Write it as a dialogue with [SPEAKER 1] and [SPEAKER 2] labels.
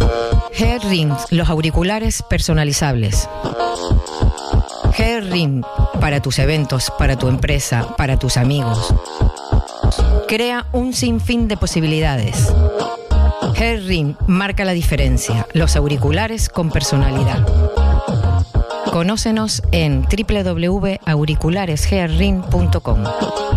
[SPEAKER 1] HearRing, los auriculares personalizables. HearRing, para tus eventos, para tu empresa, para tus amigos. Crea un sinfín de posibilidades. HearRing marca la diferencia. Los auriculares con personalidad. Conócenos en www.auriculareshearring.com.